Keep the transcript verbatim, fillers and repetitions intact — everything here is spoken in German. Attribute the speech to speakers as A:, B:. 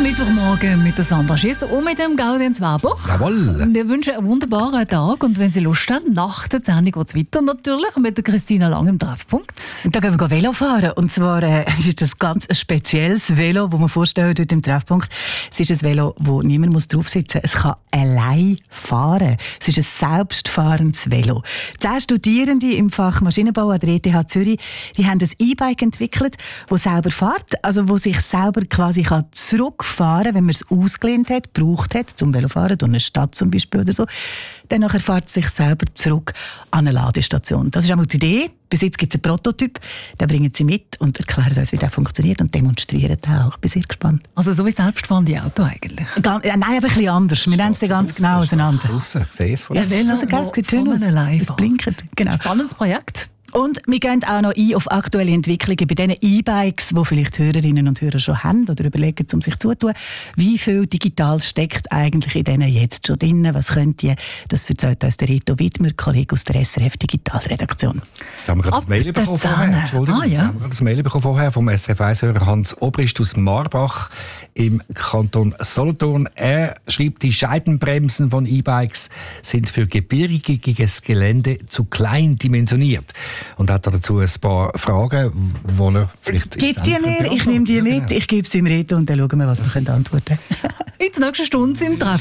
A: Mittwochmorgen mit der Sandra Schisser und mit dem Gaudenz Weber.
B: Jawohl.
A: Wir wünschen einen wunderbaren Tag und wenn Sie Lust haben, nach der Sendung geht es weiter natürlich mit der Christina Lang im Treffpunkt.
C: Da gehen wir Velo fahren und zwar äh, ist das ganz ein spezielles Velo, das man vorstellen dort im Treffpunkt. Es ist ein Velo, wo niemand muss drauf sitzen muss. Es kann allein fahren. Es ist ein selbstfahrendes Velo. Zehn Studierende im Fach Maschinenbau an der E T H Zürich, die haben ein E-Bike entwickelt, das selber fährt, also wo sich selber quasi kann zurückfahren, wenn man es ausgelehnt hat, gebraucht hat, zum Velofahren, durch eine Stadt zum Beispiel oder so. Dann nachher fährt es sich selber zurück an eine Ladestation. Das ist einmal die Idee. Bis jetzt gibt es einen Prototyp, den bringen sie mit und erklären uns, wie der funktioniert und demonstrieren den auch. Ich bin sehr gespannt.
A: Also so wie selbstfahrende Auto eigentlich?
C: Ganz, äh, nein, aber ein bisschen anders. Wir nennen es ganz genau auseinander.
B: Draussen, ich sehe es von
C: Ja, es ist also geil, es sieht schön aus. Es blinkt. Genau.
A: Spannendes Projekt.
C: Und wir gehen auch noch ein auf aktuelle Entwicklungen bei diesen E-Bikes, die vielleicht Hörerinnen und Hörer schon haben oder überlegen, um sich zuzutun. Wie viel digital steckt eigentlich in denen jetzt schon drin? Was könnt ihr? Das erzählt uns der Reto Widmer, Kollege aus der S R F Digitalredaktion.
B: Da haben wir gerade ein Mail bekommen vorher. Entschuldigung.
A: Ah, ja.
B: Da haben wir gerade ein Mail bekommen vorher vom S R F eins-Hörer Hans Obrist aus Marbach im Kanton Solothurn. Er schreibt, die Scheibenbremsen von E-Bikes sind für gebirgiges Gelände zu klein dimensioniert. Und hat dazu ein paar Fragen, die er vielleicht...
C: Gib die mir, ich nehme die mit, ich gebe sie ihm Reto und dann schauen wir, was wir antworten können.
A: In der nächsten Stunde im Treff.